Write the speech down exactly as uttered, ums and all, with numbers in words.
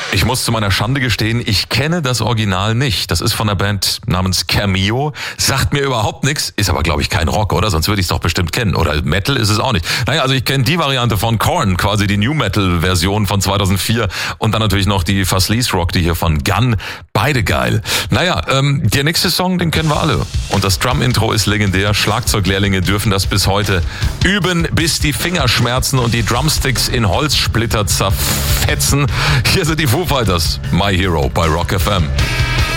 Ich muss zu meiner Schande gestehen, ich kenne das Original nicht. Das ist von einer Band namens Cameo. Sagt mir überhaupt nichts, ist aber, glaube ich, kein Rock, oder? Sonst würde ich es doch bestimmt kennen. Oder Metal ist es auch nicht. Naja, also ich kenne die Variante von Korn, quasi die New Metal-Version von zweitausendvier. Und dann natürlich noch die Fuzz Lease Rock, die hier von Gun. Beide geil. Naja, ähm, der nächste Song, den kennen wir alle. Und das Drum-Intro ist legendär. Schlagzeuglehrlinge dürfen das bis heute üben, bis die Fingerschmerzen und die Drumsticks in Holzsplitter zerfetzen. Hier sind die Foo Fighters, My Hero bei Rock F M.